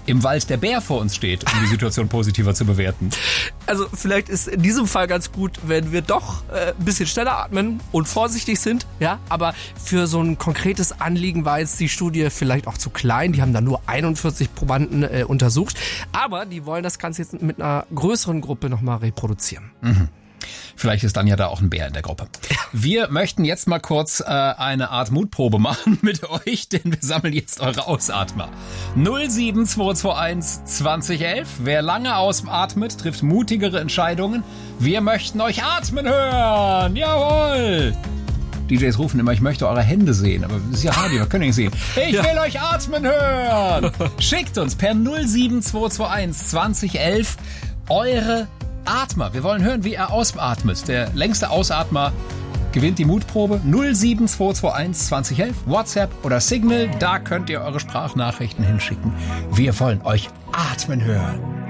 im Wald der Bär vor uns steht, um die Situation positiver zu bewerten. Also vielleicht ist in diesem Fall ganz gut, wenn wir doch ein bisschen schneller atmen und vorsichtig sind. Ja, aber für so ein konkretes Anliegen war jetzt die Studie vielleicht auch zu klein. Die haben da nur 41 Probanden untersucht. Aber die wollen das Ganze jetzt mit einer größeren Gruppe nochmal reproduzieren. Mhm. Vielleicht ist dann ja da auch ein Bär in der Gruppe. Wir möchten jetzt mal kurz eine Art Mutprobe machen mit euch, denn wir sammeln jetzt eure Ausatmer. 07221 2011. Wer lange ausatmet, trifft mutigere Entscheidungen. Wir möchten euch atmen hören. Jawohl! DJs rufen immer, ich möchte eure Hände sehen, aber das ist ja Radio, wir können nicht sehen. Ich will euch atmen hören! Schickt uns per 07221 2011 eure Atmer. Wir wollen hören, wie er ausatmet. Der längste Ausatmer gewinnt die Mutprobe. 07221 2011, WhatsApp oder Signal. Da könnt ihr eure Sprachnachrichten hinschicken. Wir wollen euch atmen hören.